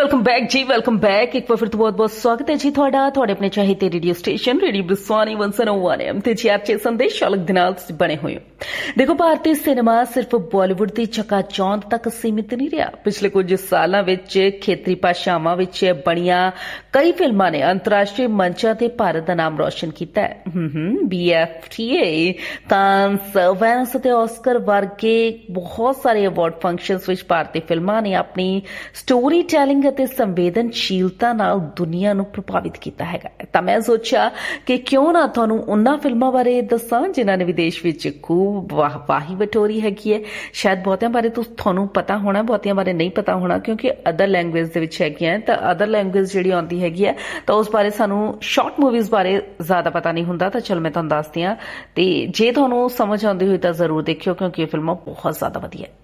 Welcome back जी, welcome back. एक बार फिर तो बहुत बहुत स्वागत है जी ਤੁਹਾਡਾ ਆਪਣੇ ਚਾਹੇ ਤੇ ਰੇਡੀਓ ਸਟੇਸ਼ਨ ਰੇਡੀਓ ਬ੍ਰਿਸਵਾਨੀ 101 FM ਤੇ ਜੀ ਆਰਚੇ ਸੰਦੇਸ਼ ਸ਼ੌਲਕ ਦੇ ਨਾਲ ਤੁਸੀਂ ਬਣੇ ਹੋਏ ਹੋ। ਦੇਖੋ, ਭਾਰਤੀ ਸਿਨੇਮਾ ਸਿਰਫ ਬਾਲੀਵੁੱਡ ਦੀ ਚਕਾਚੌਂਧ ਤੱਕ ਸੀਮਿਤ ਨਹੀਂ ਰਿਹਾ। ਪਿਛਲੇ ਕੁਝ ਸਾਲਾਂ ਵਿੱਚ ਖੇਤਰੀ ਭਾਸ਼ਾਵਾਂ ਵਿੱਚ ਬਣੀਆਂ ਕਈ ਫਿਲਮਾਂ ਨੇ ਅੰਤਰਰਾਸ਼ਟਰੀ ਮੰਚਾਂ ਤੇ ਭਾਰਤ ਦਾ ਨਾਮ ਰੌਸ਼ਨ ਕੀਤਾ ਹੈ। BFTA, ਕਾਂਸ, ਵੈਨਸ ਅਤੇ ਆਸਕਰ ਵਰਗੇ ਬਹੁਤ ਸਾਰੇ ਅਵਾਰਡ ਫੰਕਸ਼ਨਸ ਵਿੱਚ ਭਾਰਤੀ ਫਿਲਮਾਂ ਨੇ ਆਪਣੀ ਸਟੋਰੀ ਟੈਲਿੰਗ ਅਤੇ ਸੰਵੇਦਨਸ਼ੀਲਤਾ ਨਾਲ ਦੁਨੀਆ ਨੂੰ ਪ੍ਰਭਾਵਿਤ ਕੀਤਾ ਹੈਗਾ। ਤਾਂ ਮੈਂ ਸੋਚਿਆ ਕਿ ਕਿਉਂ ਨਾ ਤੁਹਾਨੂੰ ਉਹਨਾਂ ਫਿਲਮਾਂ ਬਾਰੇ ਦੱਸਾਂ ਜਿਨ੍ਹਾਂ ਨੇ ਵਿਦੇਸ਼ ਵਿੱਚ ਖੂਬ ਵਾਹੀ ਬਟੋਰੀ ਹੈਗੀ ਹੈ। ਸ਼ਾਇਦ ਬਹੁਤਿਆਂ ਬਾਰੇ ਤੁਹਾਨੂੰ ਪਤਾ ਹੋਣਾ, ਬਹੁਤਿਆਂ ਬਾਰੇ ਨਹੀਂ ਪਤਾ ਹੋਣਾ, ਕਿਉਂਕਿ ਅਦਰ ਲੈਂਗੁਏਜ ਦੇ ਵਿੱਚ ਹੈਗੀਆਂ। ਤਾਂ ਅਦਰ ਲੈਂਗੁਏਜ ਜਿਹੜੀ ਆਉਂਦੀ ਹੈਗੀ ਹੈ ਤਾਂ ਉਸ ਬਾਰੇ ਸਾਨੂੰ ਸ਼ਾਰਟ ਮੂਵੀਜ਼ ਬਾਰੇ ਜ਼ਿਆਦਾ ਪਤਾ ਨਹੀਂ ਹੁੰਦਾ। ਤਾਂ ਚਲੋ ਮੈਂ ਤੁਹਾਨੂੰ ਦੱਸਦੀ ਹਾਂ, ਤੇ ਜੇ ਤੁਹਾਨੂੰ ਸਮਝ ਆਉਂਦੀ ਹੋਈ ਤਾਂ ਜ਼ਰੂਰ ਦੇਖਿਓ, ਕਿਉਂਕਿ ਇਹ ਫਿਲਮਾਂ ਬਹੁਤ ਜ਼ਿਆਦਾ ਵਧੀਆ ਹੈ।